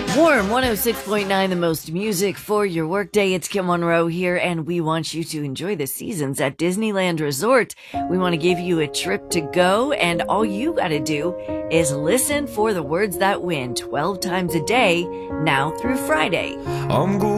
Warm 106.9, the most music for your workday. It's Kim Monroe here, and we want you to enjoy the seasons at Disneyland Resort. We want to give you a trip to go, and all you got to do is listen for the words that win 12 times a day, now through Friday. I'm going